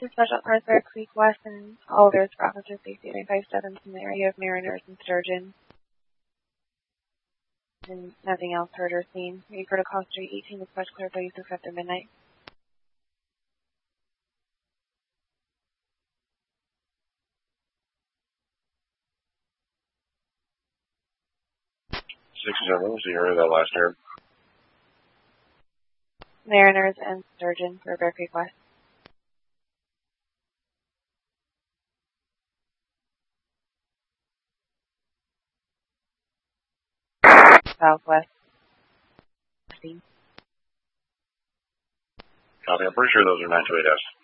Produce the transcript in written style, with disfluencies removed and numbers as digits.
to Special Cars Bear Creek West and all others for Officer Safety 957 from the area of Mariners and Sturgeon. And nothing else heard or seen. Ready for call Street 18 with Special Clarify use after midnight. So you heard that last year. Mariners and Sturgeon for Bear Creek West. Southwest. Copy. I'm pretty sure those are 928S.